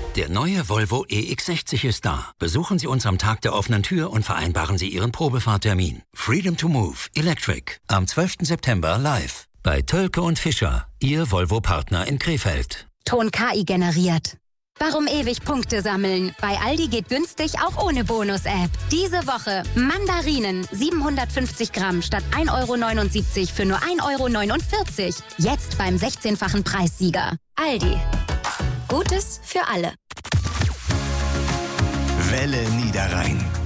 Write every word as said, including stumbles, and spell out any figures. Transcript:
Der neue Volvo E X sechzig ist da. Besuchen Sie uns am Tag der offenen Tür und vereinbaren Sie Ihren Probefahrtermin. Freedom to Move Electric am zwölften September live bei Tölke und Fischer, Ihr Volvo-Partner in Krefeld. Ton K I generiert. Warum ewig Punkte sammeln? Bei Aldi geht günstig auch ohne Bonus-App. Diese Woche Mandarinen siebenhundertfünfzig Gramm statt ein Euro neunundsiebzig für nur ein Euro neunundvierzig. Jetzt beim sechzehnfachen Preissieger. Aldi. Gutes für alle. Welle Niederrhein.